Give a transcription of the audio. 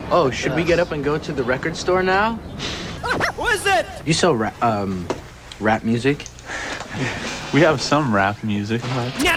Oh, should we get up and go to the record store now? Who is it? You sell rap music? We have some rap music.